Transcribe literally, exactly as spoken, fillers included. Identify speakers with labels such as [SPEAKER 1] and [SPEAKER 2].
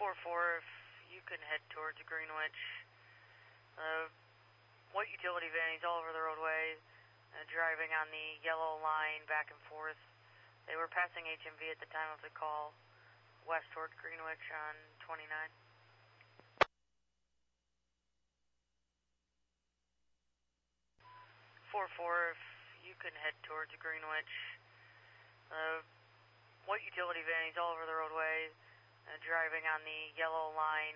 [SPEAKER 1] four four, if you can head towards Greenwich. Uh, white utility vans all over the roadway, uh, driving on the yellow line back and forth. They were passing H M V at the time of the call, west towards Greenwich on twenty-nine. four four, if you can head towards Greenwich. Uh, white utility vans all over the roadway, uh, driving on the yellow line